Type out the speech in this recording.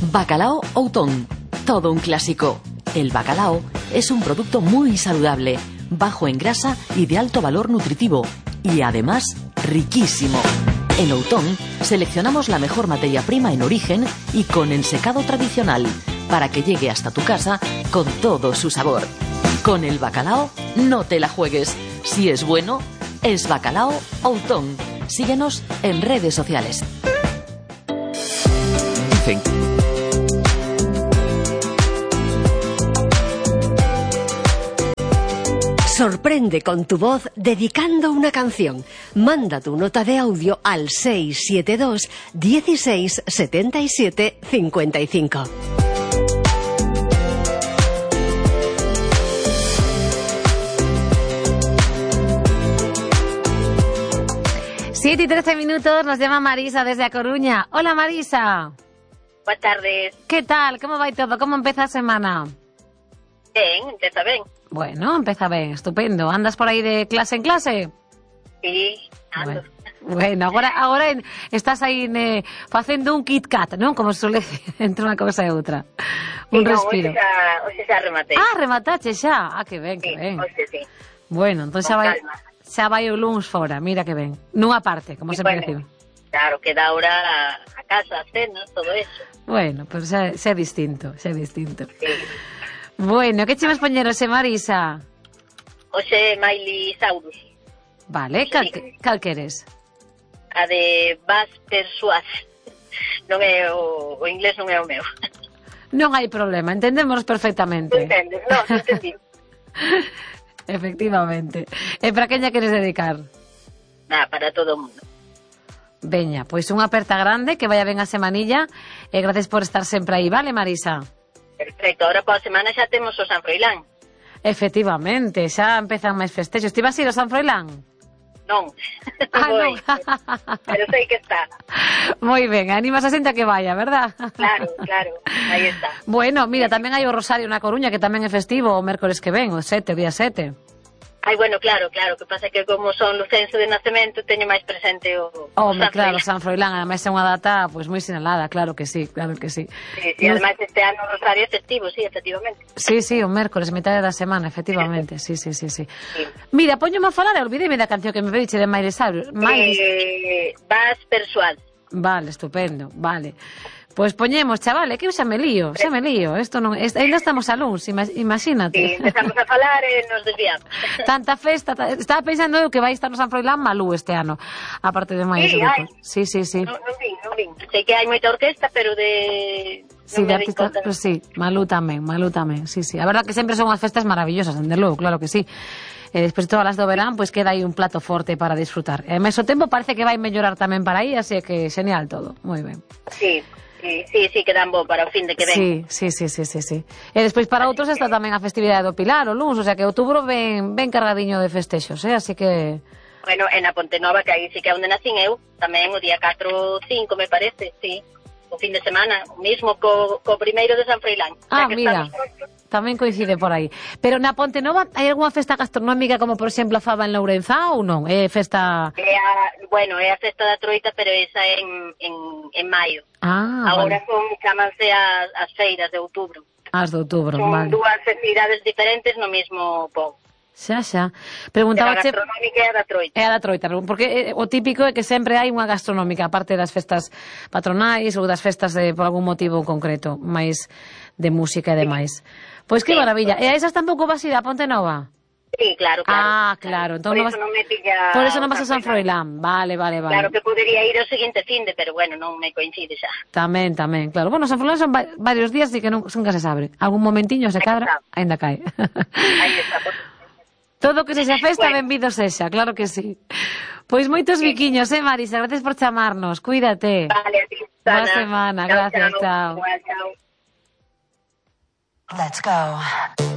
Bacalao Outón, todo un clásico. El bacalao es un producto muy saludable, bajo en grasa y de alto valor nutritivo, y además riquísimo. En Outón seleccionamos la mejor materia prima en origen y con ensecado tradicional, para que llegue hasta tu casa con todo su sabor. Con el bacalao no te la juegues. Si es bueno, es Bacalao Outón. Síguenos en redes sociales. Dicen. Sorprende con tu voz dedicando una canción. Manda tu nota de audio al 672 16 77 55. Siete y 13 minutos, nos llama Marisa desde A Coruña. Hola, Marisa. Buenas tardes. ¿Qué tal? ¿Cómo va todo? ¿Cómo empieza la semana? Ben, empeza ben. Bueno, empieza ben, estupendo. Andas por aí de clase en clase? Sí, ando. Bueno, agora estás aí facendo un Kit Kat, non? Como suele decir, entre unha cousa e outra. Un respiro. Hoxe xa rematei. Ah, rematache xa. Ah, que ben, que ben. Hoxe sí. Bueno, entón xa vai o luns fora, mira que ben. Nunha parte, como sempre decimos. Claro, queda ahora a casa, a cena, todo eso. Bueno, pues xa é distinto, xa é distinto. Sí. Bueno, que chemas poñerose, Marisa? Hoxe Miley Cyrus. Vale, cal queres? A de Vas Persuas. Non é o inglés non é o meu. Non hai problema, entendemos perfectamente. Entendes? Non, entendi. Efectivamente. E para quen lla queres dedicar? Para todo o mundo. Veña, pois unha aperta grande, que vaya ben a semanilla, e gracias por estar sempre aí, vale, Marisa? Perfecto, ahora para a semana xa temos o San Froilán. Efectivamente, xa empezan máis festexos. Ti vas ir ao San Froilán? Non, non. Pero sei que está. Moi ben, animas a xente a que vaya, verdad? Claro, aí está. Bueno, mira, tamén hai o Rosario na Coruña, que tamén é festivo o mércores que ven, o 7, o día 7. Ai, bueno, claro, que pasa que como son lucense de nacemento, teño máis presente o San Froilán. Claro, San Froilán, además é unha data pois moi sinalada, claro que sí, claro que sí. Sí, además este ano o Rosario é festivo, sí, efectivamente. Sí, o mércores, metade da semana, efectivamente, sí. Mira, poñome a falar e olvideme da canción que me pediche de Miley Cyrus. Vas Persuas. Vale, estupendo, vale. Pois poñemos, chavales, que eu xa me lío. Isto non, ainda estamos a luns, imagínate. Sí, empezamos a falar e nos desviamos. Tanta festa, estaba pensando eu que vai estar no San Froilán Malú este ano, aparte de máis. Sí. Non vin. Sei que hai moita orquesta, pero de... Sí, de artista, pues sí, Malú tamén, sí. A verdad que sempre son unhas festas maravillosas, dende logo, claro que sí. Despois de todas as do verán, pois queda aí un plato forte para disfrutar. E ao mesmo tempo parece que vai mellorar tamén para aí, así que genial todo, moi ben. Sí, quedan bo para o fin de que ven. Sí. E despois para outros está tamén a festividade do Pilar, o luns, o sea que outubro ben cargadiño de festexos, así que... Bueno, en a Ponte Nova, que aí sí que é onde nacín eu, tamén o día 4 ou 5, me parece, sí. O fin de semana, o mismo co primeiro de San Froilán. Mira, tamén coincide por aí. Pero na Ponte Nova hai algunha festa gastronómica como, por exemplo, a faba en Lourenzá ou non? É festa... É a festa da Troita, pero esa é en maio. Agora vale. Chámanse as feiras de outubro. As de outubro, vale. Son dúas festividades diferentes no mesmo pobo. Xa. Preguntábache... A gastronómica é a da Troita. É a da Troita, porque o típico é que sempre hai unha gastronómica, aparte das festas patronais ou das festas por algún motivo concreto, máis de música e demais. Pois que maravilla. E a esas tampouco vas ir a Ponte Nova? Sí, claro. Claro. Entón por eso non me pilla... Por eso non vas a San Froilán. Vale. Claro que podería ir o seguinte finde, pero bueno, non me coincide xa. Tamén, claro. Bueno, San Froilán son varios días e que nunca se sabe. Algún momentiño se cadra, ainda cae. Aí está, todo que sexa festa, benvido sexa, claro que sí. Pois moitos biquiños, Marisa, gracias por chamarnos, cuídate. Vale, a ti, Boa semana, gracias, chao. Chao. Let's go.